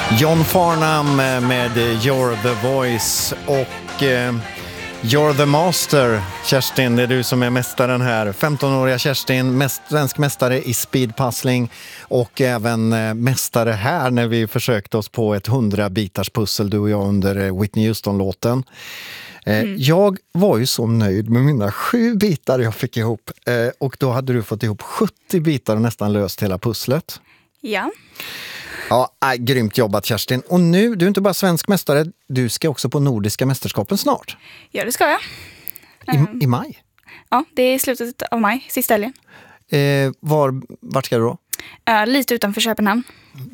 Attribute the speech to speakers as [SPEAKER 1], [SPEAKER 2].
[SPEAKER 1] John Farnham med You're the Voice och You're the Master. Kerstin, det är du som är mästaren här. 15-åriga Kerstin, svensk mästare i speedpuzzling och även mästare här när vi försökte oss på ett 100-bitars pussel, du och jag, under Whitney Houston-låten. Jag var ju så nöjd med mina 7 bitar jag fick ihop och då hade du fått ihop 70 bitar och nästan löst hela pusslet.
[SPEAKER 2] Ja.
[SPEAKER 1] Ja, grymt jobbat Kerstin. Och nu, du är inte bara svensk mästare, du ska också på Nordiska mästerskapen snart.
[SPEAKER 2] Ja, det ska jag.
[SPEAKER 1] I maj?
[SPEAKER 2] Ja, det är slutet av maj, sista helgen.
[SPEAKER 1] Vart ska du då?
[SPEAKER 2] Lite utanför Köpenhamn.